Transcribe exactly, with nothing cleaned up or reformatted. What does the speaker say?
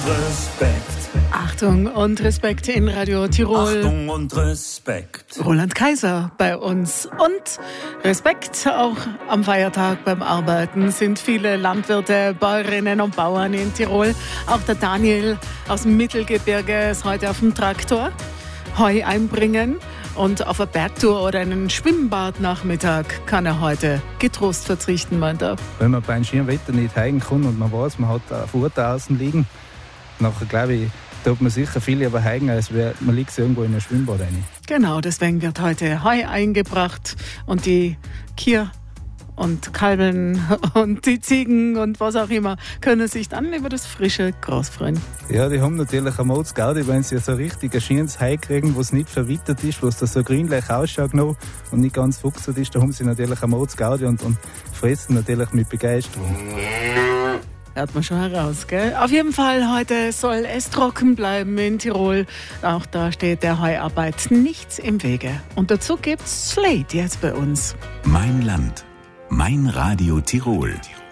Respekt. Achtung und Respekt in Radio Tirol. Achtung und Respekt. Roland Kaiser bei uns. Und Respekt auch am Feiertag beim Arbeiten sind viele Landwirte, Bäuerinnen und Bauern in Tirol. Auch der Daniel aus dem Mittelgebirge ist heute auf dem Traktor. Heu einbringen. Und auf eine Bergtour oder einen Schwimmbadnachmittag kann er heute getrost verzichten, meint er. Wenn man bei einem schönen Wetter nicht heim kann und man weiß, man hat eine Futter außen liegen, nachher glaube ich, tut man sicher viel lieber heigen, als wär, man liegt so irgendwo in ein Schwimmbad rein. Genau, deswegen wird heute Heu eingebracht und die Kier und Kalben und die Ziegen und was auch immer können sich dann über das frische Gras freuen. Ja, die haben natürlich eine Modsgaudi, wenn sie so richtig ein schönes Heu kriegen, wo es nicht verwittert ist, wo es da so grünlich ausschaut noch und nicht ganz fuchsert ist, da haben sie natürlich eine Modsgaudi und, und fressen natürlich mit Begeisterung. Hört man schon heraus, gell? Auf jeden Fall, heute soll es trocken bleiben in Tirol. Auch da steht der Heuarbeit nichts im Wege. Und dazu gibt's Slate jetzt bei uns. Mein Land. Mein Radio Tirol.